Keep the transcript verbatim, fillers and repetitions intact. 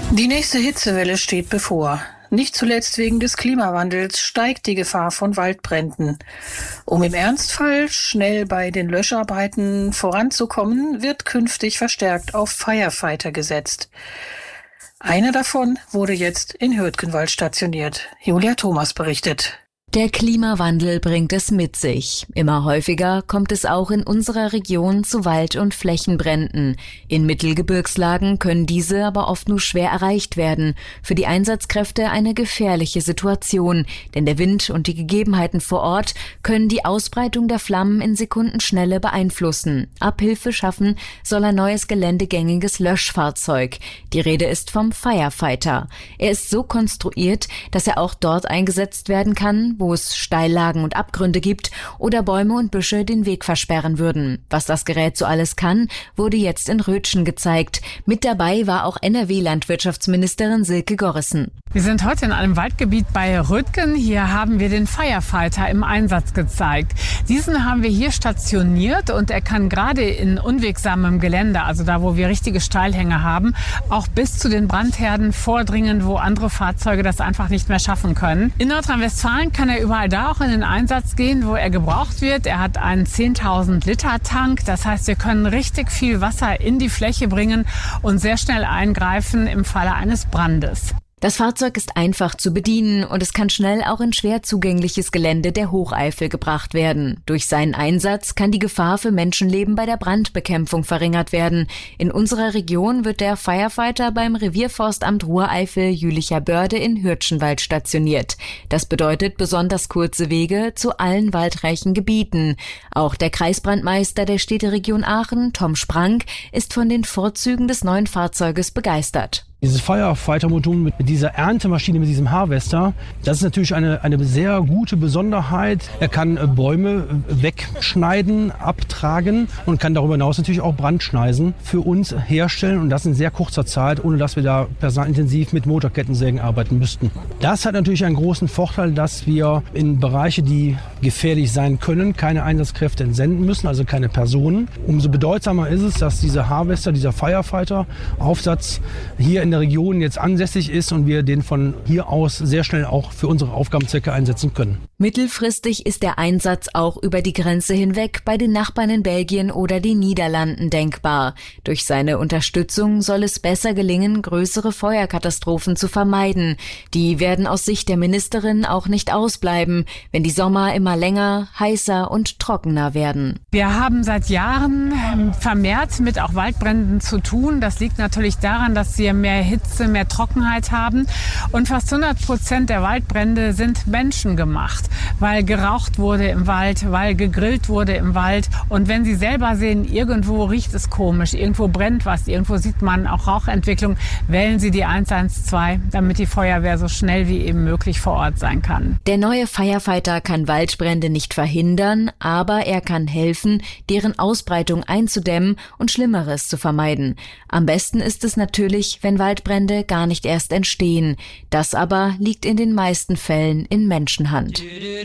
Die nächste Hitzewelle steht bevor. Nicht zuletzt wegen des Klimawandels steigt die Gefahr von Waldbränden. Um im Ernstfall schnell bei den Löscharbeiten voranzukommen, wird künftig verstärkt auf Firefighter gesetzt. Einer davon wurde jetzt in Hürtgenwald stationiert. Julia Thomas berichtet. Der Klimawandel bringt es mit sich. Immer häufiger kommt es auch in unserer Region zu Wald- und Flächenbränden. In Mittelgebirgslagen können diese aber oft nur schwer erreicht werden. Für die Einsatzkräfte eine gefährliche Situation, denn der Wind und die Gegebenheiten vor Ort können die Ausbreitung der Flammen in Sekundenschnelle beeinflussen. Abhilfe schaffen soll ein neues geländegängiges Löschfahrzeug. Die Rede ist vom Firefighter. Er ist so konstruiert, dass er auch dort eingesetzt werden kann, wo es Steillagen und Abgründe gibt oder Bäume und Büsche den Weg versperren würden. Was das Gerät so alles kann, wurde jetzt in Rötschen gezeigt. Mit dabei war auch N R W-Landwirtschaftsministerin Silke Gorissen. Wir sind heute in einem Waldgebiet bei Rötgen. Hier haben wir den Firefighter im Einsatz gezeigt. Diesen haben wir hier stationiert und er kann gerade in unwegsamem Gelände, also da, wo wir richtige Steilhänge haben, auch bis zu den Brandherden vordringen, wo andere Fahrzeuge das einfach nicht mehr schaffen können. In Nordrhein-Westfalen kann er überall da auch in den Einsatz gehen, wo er gebraucht wird. Er hat einen zehntausend Liter Tank. Das heißt, wir können richtig viel Wasser in die Fläche bringen und sehr schnell eingreifen im Falle eines Brandes. Das Fahrzeug ist einfach zu bedienen und es kann schnell auch in schwer zugängliches Gelände der Hocheifel gebracht werden. Durch seinen Einsatz kann die Gefahr für Menschenleben bei der Brandbekämpfung verringert werden. In unserer Region wird der Firefighter beim Revierforstamt Ruhr-Eifel-Jülicher Börde in Hürtgenwald stationiert. Das bedeutet besonders kurze Wege zu allen waldreichen Gebieten. Auch der Kreisbrandmeister der Städteregion Aachen, Tom Sprank, ist von den Vorzügen des neuen Fahrzeuges begeistert. Dieses Firefighter-Modul mit dieser Erntemaschine, mit diesem Harvester, das ist natürlich eine, eine sehr gute Besonderheit. Er kann äh, Bäume wegschneiden, abtragen und kann darüber hinaus natürlich auch Brandschneisen für uns herstellen und das in sehr kurzer Zeit, ohne dass wir da personalintensiv mit Motorkettensägen arbeiten müssten. Das hat natürlich einen großen Vorteil, dass wir in Bereiche, die gefährlich sein können, keine Einsatzkräfte entsenden müssen, also keine Personen. Umso bedeutsamer ist es, dass dieser Harvester, dieser Firefighter-Aufsatz hier in der Region jetzt ansässig ist und wir den von hier aus sehr schnell auch für unsere Aufgabenzwecke einsetzen können. Mittelfristig ist der Einsatz auch über die Grenze hinweg bei den Nachbarn in Belgien oder den Niederlanden denkbar. Durch seine Unterstützung soll es besser gelingen, größere Feuerkatastrophen zu vermeiden. Die werden aus Sicht der Ministerin auch nicht ausbleiben, wenn die Sommer immer länger, heißer und trockener werden. Wir haben seit Jahren vermehrt mit auch Waldbränden zu tun. Das liegt natürlich daran, dass wir mehr Hitze, mehr Trockenheit haben. Und fast hundert Prozent der Waldbrände sind menschengemacht, weil geraucht wurde im Wald, weil gegrillt wurde im Wald. Und wenn Sie selber sehen, irgendwo riecht es komisch, irgendwo brennt was, irgendwo sieht man auch Rauchentwicklung, wählen Sie die eins eins zwei, damit die Feuerwehr so schnell wie eben möglich vor Ort sein kann. Der neue Firefighter kann Waldbrände nicht verhindern, aber er kann helfen, deren Ausbreitung einzudämmen und Schlimmeres zu vermeiden. Am besten ist es natürlich, wenn Waldbrände gar nicht erst entstehen. Das aber liegt in den meisten Fällen in Menschenhand.